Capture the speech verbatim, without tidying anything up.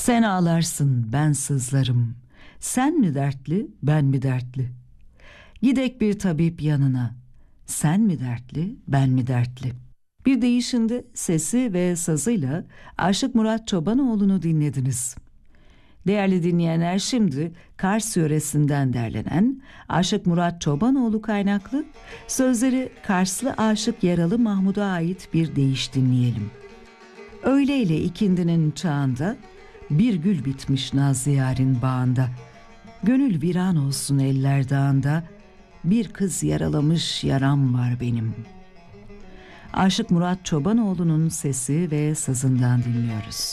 Sen ağlarsın, ben sızlarım. Sen mi dertli, ben mi dertli? Gidek bir tabip yanına. Sen mi dertli, ben mi dertli? Bir deyişinde sesi ve sazıyla Aşık Murat Çobanoğlu'nu dinlediniz. Değerli dinleyenler, şimdi Kars yöresinden derlenen Aşık Murat Çobanoğlu kaynaklı, sözleri Karslı aşık Yaralı Mahmud'a ait bir deyiş dinleyelim. Öğleyle ikindinin çağında bir gül bitmiş Nazlı Yar'in bağında. Gönül viran olsun eller dağında, bir kız yaralamış yaram var benim. Aşık Murat Çobanoğlu'nun sesi ve sazından dinliyoruz.